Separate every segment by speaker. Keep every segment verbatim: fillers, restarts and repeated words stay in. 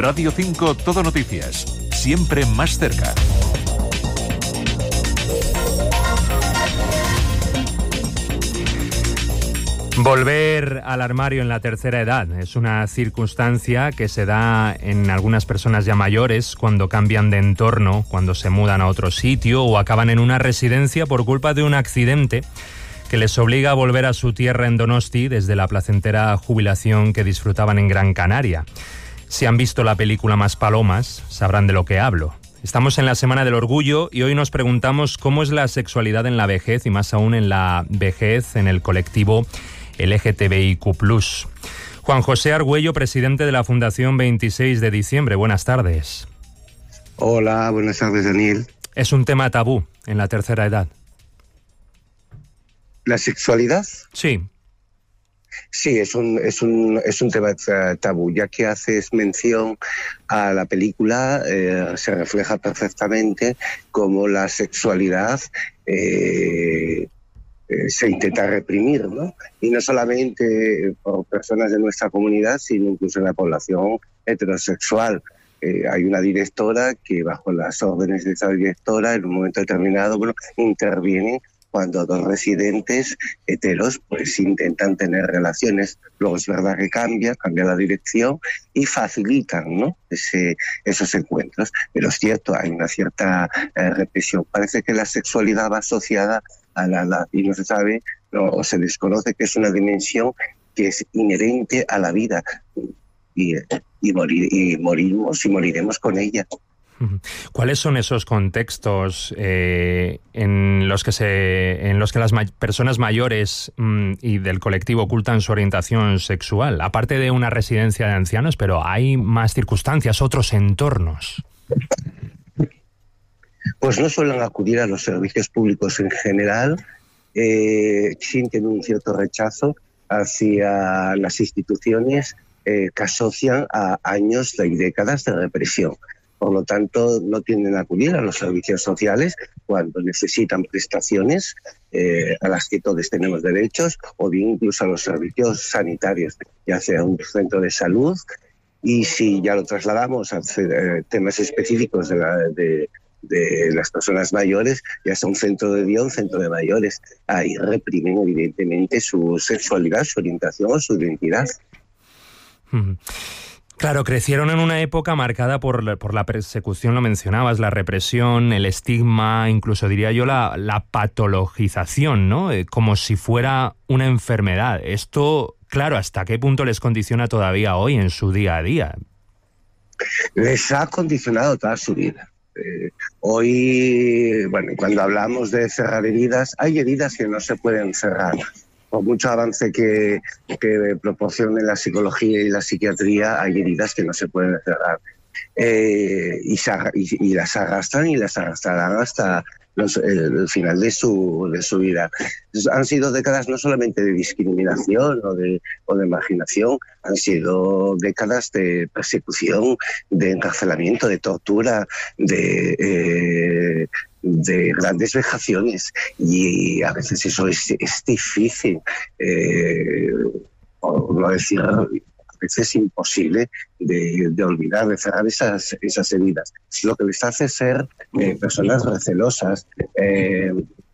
Speaker 1: Radio cinco Todo Noticias, siempre más cerca.
Speaker 2: Volver al armario en la tercera edad es una circunstancia que se da en algunas personas ya mayores cuando cambian de entorno, cuando se mudan a otro sitio o acaban en una residencia por culpa de un accidente que les obliga a volver a su tierra en Donosti desde la placentera jubilación que disfrutaban en Gran Canaria. Si han visto la película Maspalomas, sabrán de lo que hablo. Estamos en la Semana del Orgullo y hoy nos preguntamos cómo es la sexualidad en la vejez y más aún en la vejez en el colectivo L G T B I Q plus. Juan José Argüello, presidente de la Fundación veintiséis de diciembre. Buenas tardes.
Speaker 3: Hola, buenas tardes, Daniel.
Speaker 2: Es un tema tabú en la tercera edad.
Speaker 3: ¿La sexualidad?
Speaker 2: Sí.
Speaker 3: Sí, es un, es un, es un tema tabú, ya que haces mención a la película, eh, se refleja perfectamente cómo la sexualidad eh, eh, se intenta reprimir, ¿no? Y no solamente por personas de nuestra comunidad, sino incluso en la población heterosexual. Eh, hay una directora que, bajo las órdenes de esa directora, en un momento determinado, bueno, interviene cuando dos residentes heteros pues intentan tener relaciones. Luego es verdad que cambia, cambia la dirección y facilitan, ¿no?, Ese, esos encuentros. Pero es cierto, hay una cierta eh, represión. Parece que la sexualidad va asociada a la edad y no se sabe, no, o se desconoce que es una dimensión que es inherente a la vida y, y, morir, y morimos y moriremos con ella.
Speaker 2: ¿Cuáles son esos contextos eh, en los que se, en los que las ma- personas mayores mmm, y del colectivo ocultan su orientación sexual? Aparte de una residencia de ancianos, pero hay más circunstancias, otros entornos.
Speaker 3: Pues no suelen acudir a los servicios públicos en general, eh, sienten un cierto rechazo hacia las instituciones eh, que asocian a años y décadas de represión. Por lo tanto, no tienden a acudir a los servicios sociales cuando necesitan prestaciones eh, a las que todos tenemos derechos, o bien incluso a los servicios sanitarios, ya sea un centro de salud. Y si ya lo trasladamos a eh, temas específicos de, la, de, de las personas mayores, ya sea un centro de día, un centro de mayores, ahí reprimen evidentemente su sexualidad, su orientación o su identidad.
Speaker 2: Mm. Claro, crecieron en una época marcada por la, por la persecución, lo mencionabas, la represión, el estigma, incluso diría yo la, la patologización, ¿no? Eh, como si fuera una enfermedad. Esto, claro, ¿hasta qué punto les condiciona todavía hoy en su día a día?
Speaker 3: Les ha condicionado toda su vida. Eh, hoy, bueno, cuando hablamos de cerrar heridas, hay heridas que no se pueden cerrar. Por mucho avance que, que proporcione la psicología y la psiquiatría, hay heridas que no se pueden cerrar. Eh, y, se, y, y las arrastran y las arrastrarán hasta los, el, el final de su, de su vida. Han sido décadas no solamente de discriminación o de, o de marginación, han sido décadas de persecución, de encarcelamiento, de tortura, de... Eh, de grandes vejaciones, y a veces eso es, es difícil, eh, por no decir a veces imposible de, de olvidar, de cerrar esas, esas heridas. Lo que les hace ser eh, personas recelosas. Eh,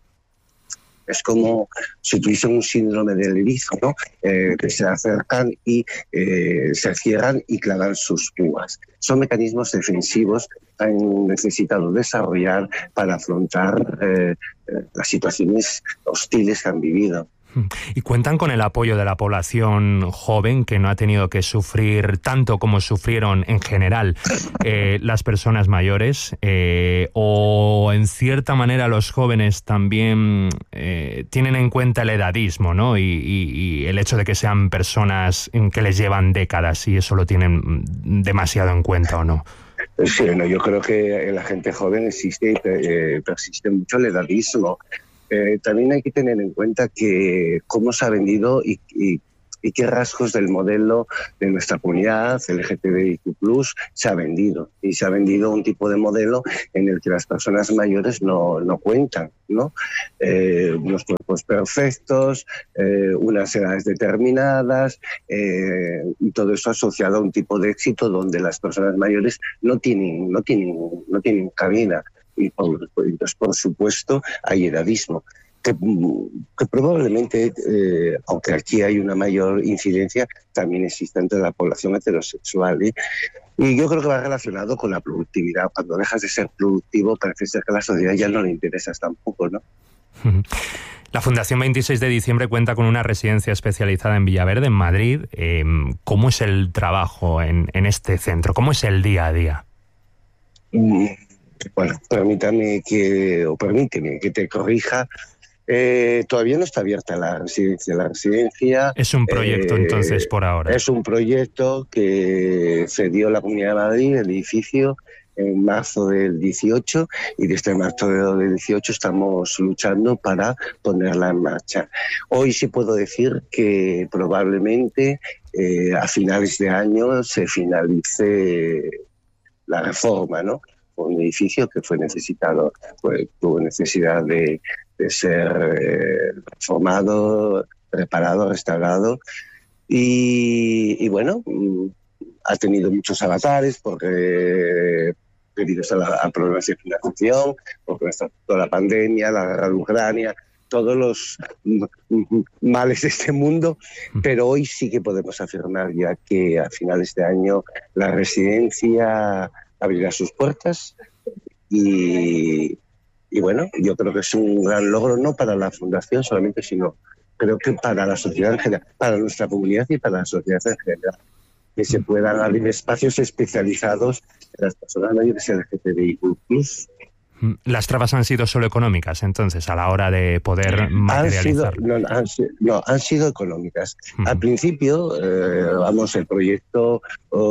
Speaker 3: Es como si tuviesen un síndrome del erizo, ¿no? Eh, que se acercan y eh, se cierran y clavan sus púas. Son mecanismos defensivos que han necesitado desarrollar para afrontar eh, las situaciones hostiles que han vivido.
Speaker 2: ¿Y cuentan con el apoyo de la población joven, que no ha tenido que sufrir tanto como sufrieron en general eh, las personas mayores? Eh, ¿O en cierta manera los jóvenes también eh, tienen en cuenta el edadismo, ¿no? Y, y, y el hecho de que sean personas que les llevan décadas, y eso lo tienen demasiado en cuenta, ¿o no?
Speaker 3: Sí, no, yo creo que en la gente joven existe y eh, persiste mucho el edadismo. Eh, también hay que tener en cuenta que cómo se ha vendido y, y, y qué rasgos del modelo de nuestra comunidad L G T B I Q plus, se ha vendido. Y se ha vendido un tipo de modelo en el que las personas mayores no, no cuentan, ¿no? Eh, unos cuerpos perfectos, eh, unas edades determinadas, eh, y todo eso asociado a un tipo de éxito donde las personas mayores no tienen, no tienen, no tienen cabida. Y por, pues, por supuesto hay edadismo. Que, que probablemente, eh, aunque aquí hay una mayor incidencia, también existe entre la población heterosexual. ¿eh? Y yo creo que va relacionado con la productividad. Cuando dejas de ser productivo, parece ser que a la sociedad ya no le interesas tampoco, ¿no?
Speaker 2: La Fundación veintiséis de diciembre cuenta con una residencia especializada en Villaverde, en Madrid. Eh, ¿Cómo es el trabajo en, en este centro? ¿Cómo es el día a día?
Speaker 3: Mm, bueno, permítame que, o permíteme que te corrija. Eh, todavía no está abierta la residencia. La residencia
Speaker 2: es un proyecto, eh, entonces, por ahora.
Speaker 3: Es un proyecto que cedió la Comunidad de Madrid, el edificio, en marzo del dieciocho, y desde marzo del dieciocho estamos luchando para ponerla en marcha. Hoy sí puedo decir que probablemente eh, a finales de año se finalice la reforma, ¿no? Un edificio que fue necesitado, pues, tuvo necesidad de, de ser eh, reformado, reparado, restaurado, y, y bueno, ha tenido muchos avatares porque debido a, la, a problemas de financiación, porque está toda la pandemia, la guerra de Ucrania, todos los males de este mundo, pero hoy sí que podemos afirmar ya que a finales de año la residencia abrirá sus puertas y, y bueno, yo creo que es un gran logro no para la Fundación solamente, sino creo que para la sociedad en general, para nuestra comunidad y para la sociedad en general, que se puedan abrir espacios especializados en las personas mayores L G T B I Q plus.
Speaker 2: ¿Las trabas han sido solo económicas, entonces, a la hora de poder materializarlo?
Speaker 3: Han sido, no, han, no, han sido económicas. Uh-huh. Al principio, eh, vamos, el proyecto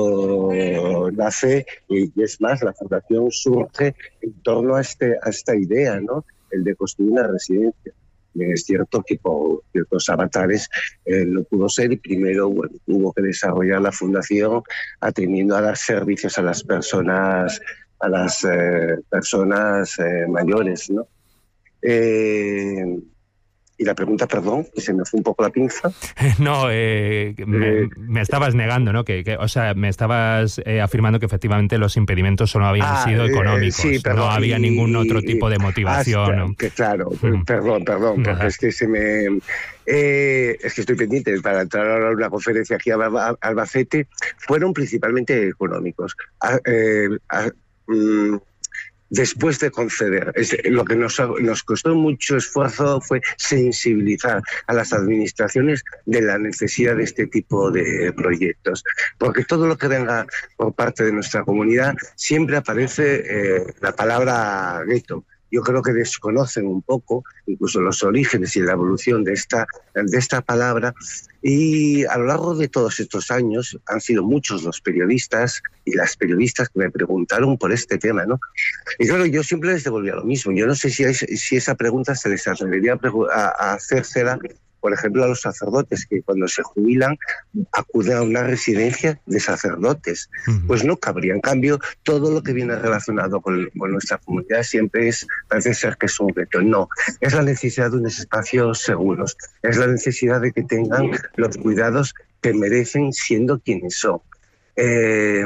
Speaker 3: oh, nace, y es más, la Fundación surge en torno a, este, a esta idea, ¿no? El de construir una residencia. Es cierto que por ciertos avatares eh, no pudo ser, y primero, bueno, hubo que desarrollar la Fundación atendiendo a dar servicios a las personas a las eh, personas eh, mayores, ¿no? Eh, y la pregunta, perdón, que se me fue un poco la pinza.
Speaker 2: No, eh, me, eh, me estabas negando, ¿no? Que, que, o sea, me estabas eh, afirmando que efectivamente los impedimentos solo habían ah, sido económicos, eh, sí, perdón, no había y, ningún otro tipo de motivación. Hasta, ¿no?
Speaker 3: que, claro, mm. perdón, perdón, porque Ajá. es que se me... Eh, es que estoy pendiente para entrar ahora a una conferencia aquí a Albacete. Fueron principalmente económicos. A, eh, a, después de conceder, es, lo que nos, nos costó mucho esfuerzo fue sensibilizar a las administraciones de la necesidad de este tipo de proyectos, porque todo lo que venga por parte de nuestra comunidad siempre aparece eh, la palabra gueto. Yo creo que desconocen un poco incluso los orígenes y la evolución de esta, de esta palabra, y a lo largo de todos estos años han sido muchos los periodistas y las periodistas que me preguntaron por este tema, ¿no? Y claro, yo siempre les devolvía lo mismo. Yo no sé si, hay, si esa pregunta se les atrevería a, a hacérsela, por ejemplo, a los sacerdotes, que cuando se jubilan acuden a una residencia de sacerdotes. Uh-huh. Pues no cabría. En cambio, todo lo que viene relacionado con, con nuestra comunidad siempre es, parece ser que es un reto. No, es la necesidad de unos espacios seguros, es la necesidad de que tengan los cuidados que merecen siendo quienes son. Eh,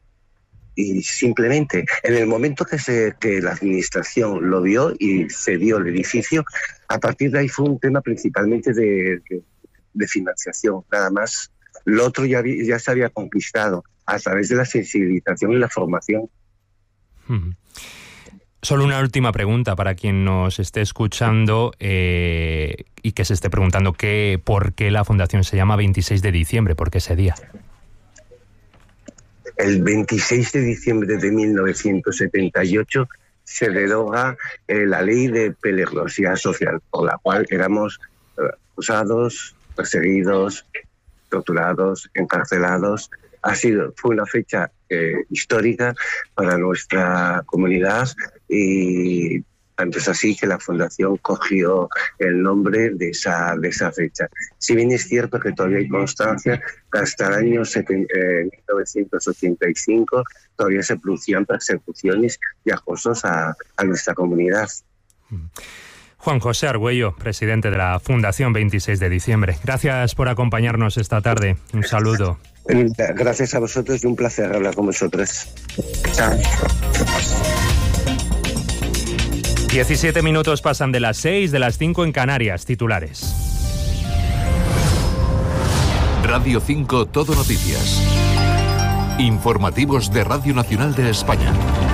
Speaker 3: y simplemente, en el momento que, se, que la administración lo vio y cedió el edificio, a partir de ahí fue un tema principalmente de, de, de financiación, nada más. Lo otro ya, ya se había conquistado a través de la sensibilización y la formación.
Speaker 2: Hmm. Solo una última pregunta para quien nos esté escuchando eh, y que se esté preguntando qué, por qué la Fundación se llama veintiséis de diciembre, ¿por qué ese día?
Speaker 3: El veintiséis de diciembre de mil novecientos setenta y ocho se deroga eh, la ley de peligrosidad social, por la cual éramos eh, acusados, perseguidos, torturados, encarcelados. Ha sido, fue una fecha eh, histórica para nuestra comunidad y Tanto es así que la Fundación cogió el nombre de esa, de esa fecha. Si bien es cierto que todavía hay constancia que hasta el año mil novecientos ochenta y cinco todavía se producían persecuciones y acosos a, a nuestra comunidad.
Speaker 2: Juan José Argüello, presidente de la Fundación veintiséis de diciembre. Gracias por acompañarnos esta tarde. Un saludo.
Speaker 3: Gracias a vosotros y un placer hablar con vosotros. Chao.
Speaker 2: diecisiete minutos pasan de las seis, de las cinco en Canarias. Titulares.
Speaker 1: Radio cinco Todo Noticias. Informativos de Radio Nacional de España.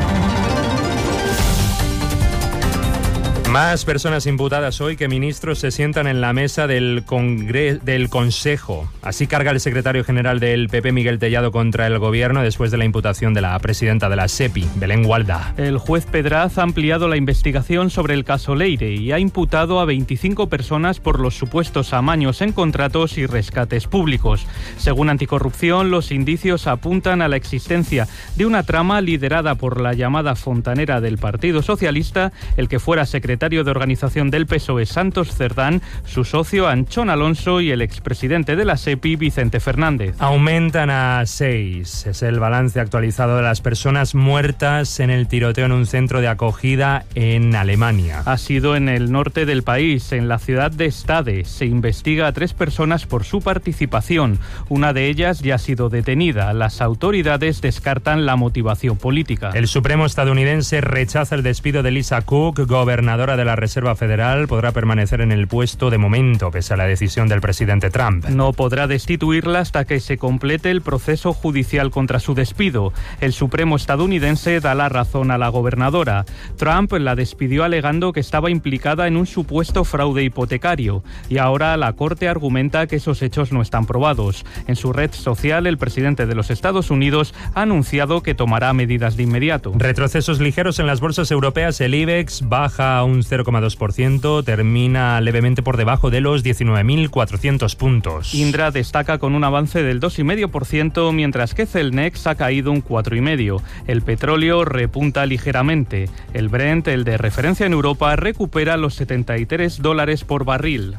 Speaker 2: Más personas imputadas hoy que ministros se sientan en la mesa del, Congre- del Consejo. Así carga el secretario general del P P, Miguel Tellado, contra el gobierno después de la imputación de la presidenta de la SEPI, Belén Gualda.
Speaker 4: El juez Pedraz ha ampliado la investigación sobre el caso Leire y ha imputado a veinticinco personas por los supuestos amaños en contratos y rescates públicos. Según Anticorrupción, los indicios apuntan a la existencia de una trama liderada por la llamada fontanera del Partido Socialista, el que fuera secretario de organización del P S O E, Santos Cerdán, su socio Anchón Alonso y el expresidente de la SEPI, Vicente Fernández.
Speaker 2: Aumentan a seis. Es el balance actualizado de las personas muertas en el tiroteo en un centro de acogida en Alemania.
Speaker 4: Ha sido en el norte del país, en la ciudad de Stade. Se investiga a tres personas por su participación. Una de ellas ya ha sido detenida. Las autoridades descartan la motivación política.
Speaker 2: El Supremo estadounidense rechaza el despido de Lisa Cook, gobernadora de la Reserva Federal. Podrá permanecer en el puesto de momento, pese a la decisión del presidente Trump.
Speaker 4: No podrá destituirla hasta que se complete el proceso judicial contra su despido. El Supremo estadounidense da la razón a la gobernadora. Trump la despidió alegando que estaba implicada en un supuesto fraude hipotecario y ahora la Corte argumenta que esos hechos no están probados. En su red social, el presidente de los Estados Unidos ha anunciado que tomará medidas de inmediato.
Speaker 2: Retrocesos ligeros en las bolsas europeas. El IBEX baja a un cero coma dos por ciento, termina levemente por debajo de los diecinueve mil cuatrocientos puntos.
Speaker 4: Indra destaca con un avance del dos coma cinco por ciento, mientras que Celnex ha caído un cuatro coma cinco por ciento. El petróleo repunta ligeramente. El Brent, el de referencia en Europa, recupera los setenta y tres dólares por barril.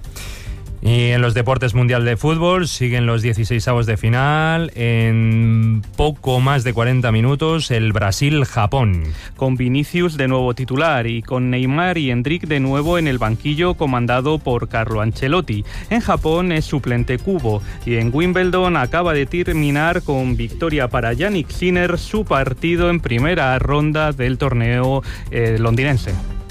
Speaker 2: Y en los deportes, Mundial de Fútbol, siguen los dieciseisavos de final. En poco más de cuarenta minutos, el Brasil-Japón.
Speaker 4: Con Vinicius de nuevo titular y con Neymar y Endrick de nuevo en el banquillo, comandado por Carlo Ancelotti. En Japón es suplente Kubo y en Wimbledon acaba de terminar con victoria para Jannik Sinner, su partido en primera ronda del torneo eh, londinense.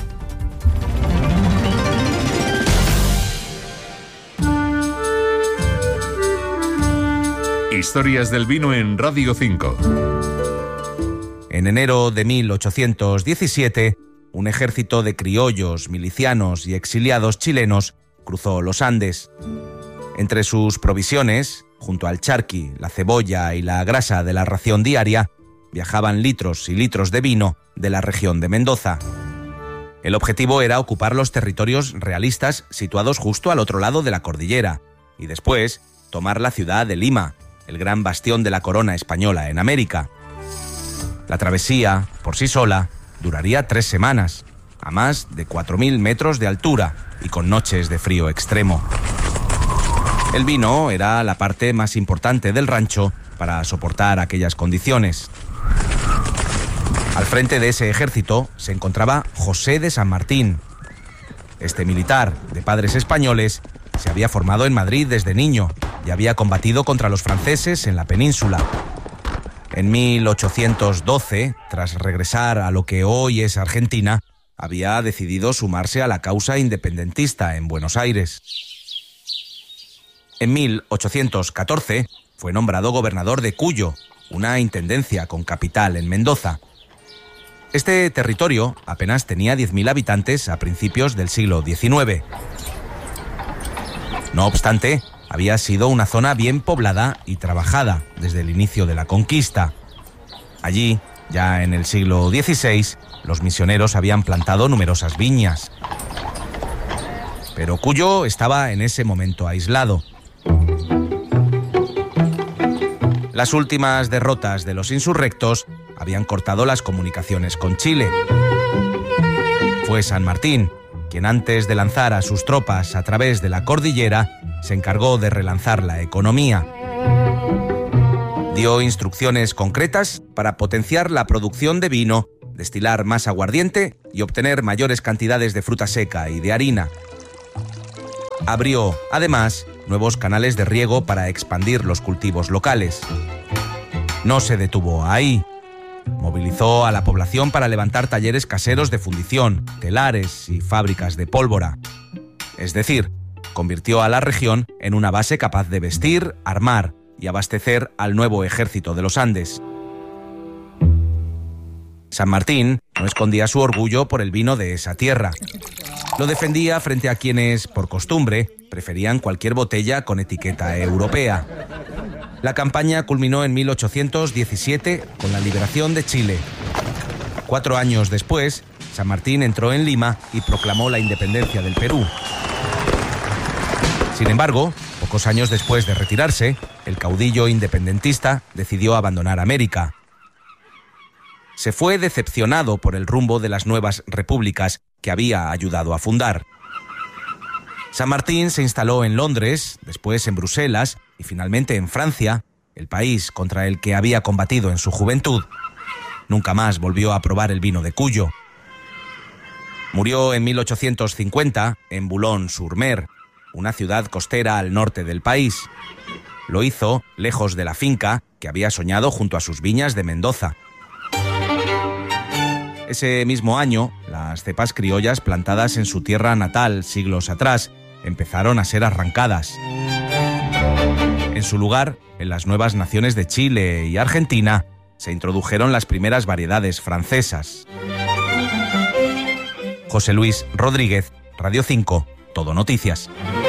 Speaker 1: Historias del vino en Radio cinco.
Speaker 5: En enero de mil ochocientos diecisiete, un ejército de criollos, milicianos y exiliados chilenos cruzó los Andes. Entre sus provisiones, junto al charqui, la cebolla y la grasa de la ración diaria, viajaban litros y litros de vino de la región de Mendoza. El objetivo era ocupar los territorios realistas situados justo al otro lado de la cordillera y después tomar la ciudad de Lima, el gran bastión de la corona española en América. La travesía, por sí sola, duraría tres semanas, a más de cuatro mil metros de altura y con noches de frío extremo. El vino era la parte más importante del rancho para soportar aquellas condiciones. Al frente de ese ejército se encontraba José de San Martín. Este militar, de padres españoles, se había formado en Madrid desde niño y había combatido contra los franceses en la península. En mil ochocientos doce, tras regresar a lo que hoy es Argentina, había decidido sumarse a la causa independentista en Buenos Aires. En mil ochocientos catorce fue nombrado gobernador de Cuyo, una intendencia con capital en Mendoza. Este territorio apenas tenía diez mil habitantes a principios del siglo diecinueve. No obstante, había sido una zona bien poblada y trabajada desde el inicio de la conquista. Allí, ya en el siglo dieciséis, los misioneros habían plantado numerosas viñas. Pero Cuyo estaba en ese momento aislado. Las últimas derrotas de los insurrectos habían cortado las comunicaciones con Chile. Fue fue San Martín, quien antes de lanzar a sus tropas a través de la cordillera, se encargó de relanzar la economía. Dio instrucciones concretas para potenciar la producción de vino, destilar más aguardiente y obtener mayores cantidades de fruta seca y de harina. Abrió, además, nuevos canales de riego para expandir los cultivos locales. No se detuvo ahí. Movilizó a la población para levantar talleres caseros de fundición, telares y fábricas de pólvora. Es decir, convirtió a la región en una base capaz de vestir, armar y abastecer al nuevo ejército de los Andes. San Martín no escondía su orgullo por el vino de esa tierra. Lo defendía frente a quienes, por costumbre, preferían cualquier botella con etiqueta europea. La campaña culminó en mil ochocientos diecisiete con la liberación de Chile. Cuatro años después, San Martín entró en Lima y proclamó la independencia del Perú. Sin embargo, pocos años después de retirarse, el caudillo independentista decidió abandonar América. Se fue decepcionado por el rumbo de las nuevas repúblicas que había ayudado a fundar. San Martín se instaló en Londres, después en Bruselas y finalmente en Francia, el país contra el que había combatido en su juventud. Nunca más volvió a probar el vino de Cuyo. Murió en mil ochocientos cincuenta en Boulogne-sur-Mer, una ciudad costera al norte del país. Lo hizo lejos de la finca que había soñado junto a sus viñas de Mendoza. Ese mismo año, las cepas criollas plantadas en su tierra natal siglos atrás empezaron a ser arrancadas. En su lugar, en las nuevas naciones de Chile y Argentina, se introdujeron las primeras variedades francesas. José Luis Rodríguez, Radio cinco, Todo Noticias.